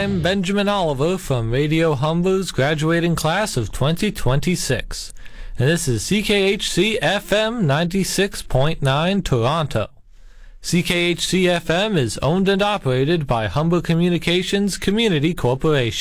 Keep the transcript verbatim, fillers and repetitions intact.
I'm Benjamin Oliver from Radio Humber's graduating class of twenty twenty-six, and this is C K H C F M ninety-six point nine Toronto. C K H C F M is owned and operated by Humber Communications Community Corporation.